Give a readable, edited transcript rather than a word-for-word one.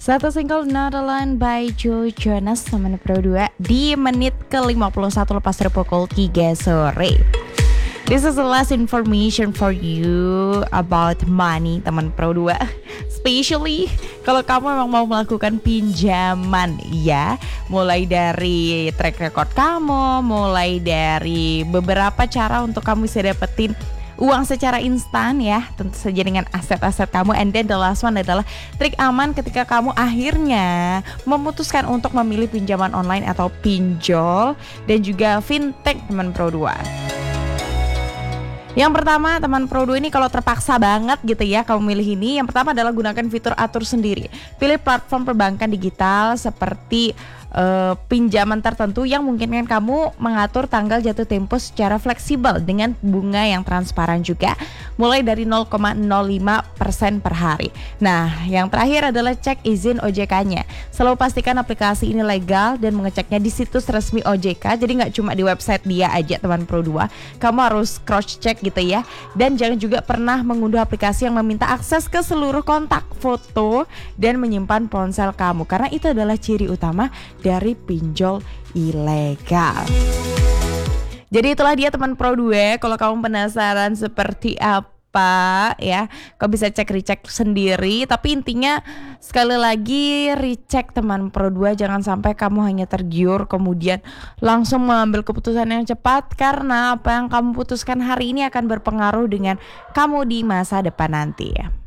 Satu single Not Alone by Joe Jonas teman Pro 2 di menit ke-51 lepas dari pukul 3 sore. This is the last information for you about money teman Pro 2. Especially kalau kamu memang mau melakukan pinjaman ya, mulai dari track record kamu, mulai dari beberapa cara untuk kamu bisa dapetin uang secara instan ya, tentu saja dengan aset-aset kamu. And then the last one adalah trik aman ketika kamu akhirnya memutuskan untuk memilih pinjaman online atau pinjol dan juga fintech teman Pro 2. Yang pertama teman Pro 2 ini kalau terpaksa banget gitu ya kamu milih ini, yang pertama adalah gunakan fitur atur sendiri. Pilih platform perbankan digital seperti pinjaman tertentu yang memungkinkan kamu mengatur tanggal jatuh tempo secara fleksibel dengan bunga yang transparan juga, mulai dari 0,05% per hari. Nah, yang terakhir adalah cek izin OJK-nya. Selalu pastikan aplikasi ini legal dan mengeceknya di situs resmi OJK. Jadi nggak cuma di website dia aja teman Pro 2, kamu harus cross check gitu ya. Dan jangan juga pernah mengunduh aplikasi yang meminta akses ke seluruh kontak, foto, dan menyimpan ponsel kamu, karena itu adalah ciri utama dari pinjol ilegal. Jadi itulah dia teman Pro 2. Kalau kamu penasaran seperti apa ya, kau bisa recheck sendiri. Tapi intinya sekali lagi recheck teman Pro 2. Jangan sampai kamu hanya tergiur kemudian langsung mengambil keputusan yang cepat, karena apa yang kamu putuskan hari ini akan berpengaruh dengan kamu di masa depan nanti ya.